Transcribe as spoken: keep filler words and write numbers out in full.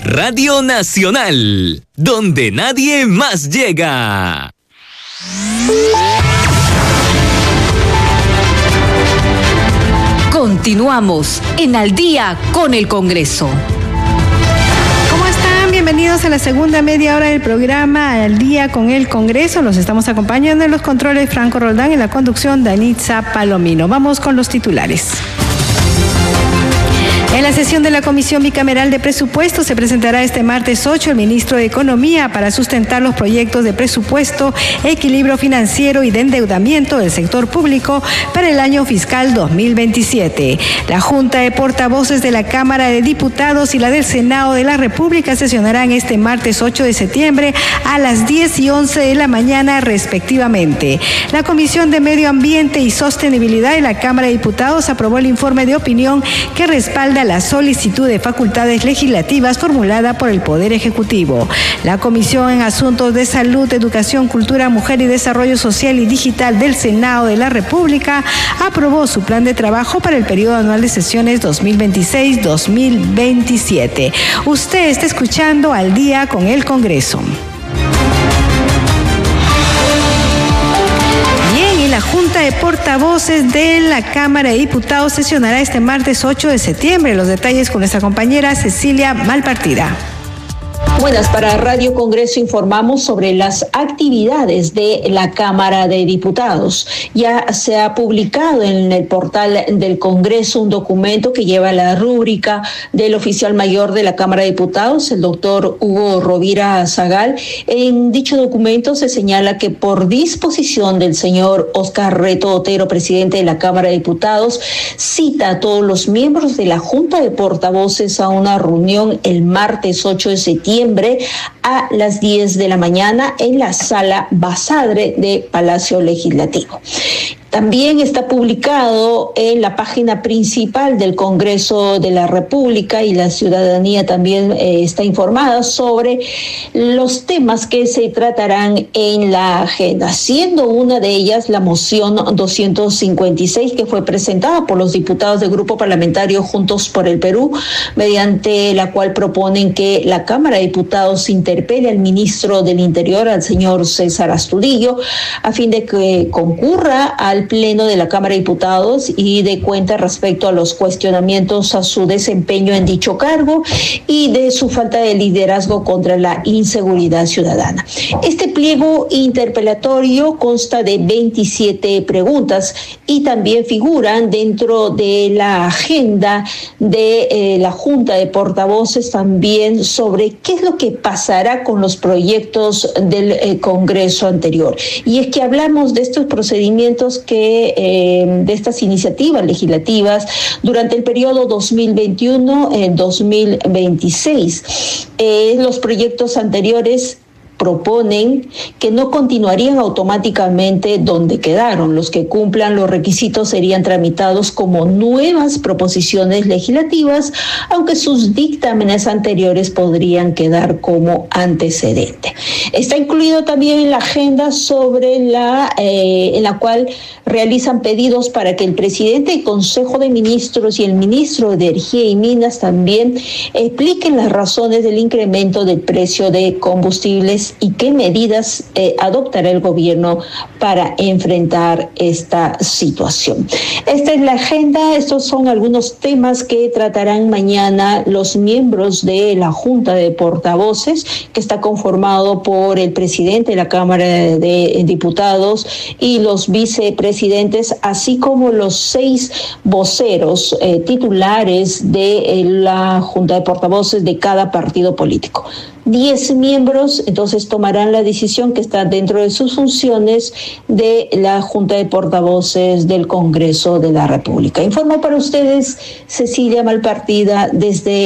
Radio Nacional, donde nadie más llega. Continuamos en Al Día con el Congreso. ¿Cómo están? Bienvenidos a la segunda media hora del programa Al Día con el Congreso. Los estamos acompañando en los controles Franco Roldán, en la conducción Danitza Palomino. Vamos con los titulares. En la sesión de la Comisión Bicameral de Presupuesto se presentará este martes ocho el ministro de Economía para sustentar los proyectos de presupuesto, equilibrio financiero y de endeudamiento del sector público para el año fiscal dos mil veintisiete. La Junta de Portavoces de la Cámara de Diputados y la del Senado de la República sesionarán este martes ocho de septiembre a las diez y once de la mañana respectivamente. La Comisión de Medio Ambiente y Sostenibilidad de la Cámara de Diputados aprobó el informe de opinión que respalda la solicitud de facultades legislativas formulada por el Poder Ejecutivo. La Comisión en Asuntos de Salud, Educación, Cultura, Mujer y Desarrollo Social y Digital del Senado de la República aprobó su plan de trabajo para el periodo anual de sesiones dos mil veintiséis dos mil veintisiete. Usted está escuchando Al Día con el Congreso. La Junta de Portavoces de la Cámara de Diputados sesionará este martes ocho de septiembre. Los detalles con nuestra compañera Cecilia Malpartida. Buenas, para Radio Congreso informamos sobre las actividades de la Cámara de Diputados. Ya se ha publicado en el portal del Congreso un documento que lleva la rúbrica del oficial mayor de la Cámara de Diputados, el doctor Hugo Rovira Zagal. En dicho documento se señala que por disposición del señor Oscar Reto Otero, presidente de la Cámara de Diputados, cita a todos los miembros de la Junta de Portavoces a una reunión el martes ocho de septiembre a las diez de la mañana en la sala Basadre de Palacio Legislativo. También está publicado en la página principal del Congreso de la República y la ciudadanía también eh, está informada sobre los temas que se tratarán en la agenda, siendo una de ellas la moción doscientos cincuenta y seis que fue presentada por los diputados del Grupo Parlamentario Juntos por el Perú, mediante la cual proponen que la Cámara de Diputados interpele al ministro del Interior, al señor César Astudillo, a fin de que concurra al Pleno de la Cámara de Diputados y dé cuenta respecto a los cuestionamientos a su desempeño en dicho cargo y de su falta de liderazgo contra la inseguridad ciudadana. Este pliego interpelatorio consta de veintisiete preguntas y también figuran dentro de la agenda de eh, la Junta de Portavoces también sobre qué es lo que pasará con los proyectos del eh, Congreso anterior. Y es que hablamos de estos procedimientos que eh, de estas iniciativas legislativas durante el periodo dos mil veintiuno dos mil veintiséis. Eh, los proyectos anteriores proponen que no continuarían automáticamente donde quedaron. Los que cumplan los requisitos serían tramitados como nuevas proposiciones legislativas, aunque sus dictámenes anteriores podrían quedar como antecedente. Está incluido también en la agenda sobre la eh, en la cual realizan pedidos para que el presidente del Consejo de Ministros y el ministro de Energía y Minas también expliquen las razones del incremento del precio de combustibles y qué medidas eh, adoptará el gobierno para enfrentar esta situación. Esta es la agenda, estos son algunos temas que tratarán mañana los miembros de la Junta de Portavoces, que está conformado por el presidente de la Cámara de Diputados y los vicepresidentes, así como los seis voceros eh, titulares de eh, la Junta de Portavoces de cada partido político. Diez miembros entonces tomarán la decisión que está dentro de sus funciones de la Junta de Portavoces del Congreso de la República. Informo para ustedes Cecilia Malpartida desde